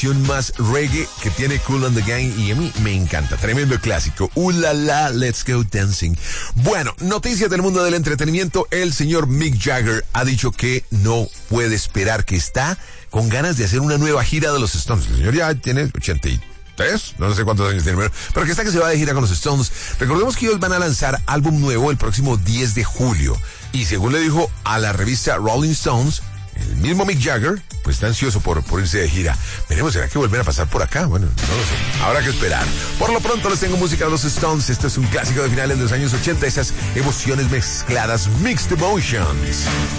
más reggae que tiene Kool and the Gang y a mí me encanta. Tremendo clásico. La la, let's go dancing. Bueno, noticias del mundo del entretenimiento. El señor Mick Jagger ha dicho que no puede esperar, que está con ganas de hacer una nueva gira de los Stones. El señor ya tiene 83, no sé cuántos años tiene, pero que está que se va de gira con los Stones. Recordemos que ellos van a lanzar álbum nuevo el próximo 10 de julio. Y según le dijo a la revista Rolling Stones, el mismo Mick Jagger, pues está ansioso por irse de gira. Veremos, ¿será que volver a pasar por acá? Bueno, no lo sé. Habrá que esperar. Por lo pronto les tengo música de los Stones. Esto es un clásico de finales de los años 80. Esas emociones mezcladas, Mixed Emotions.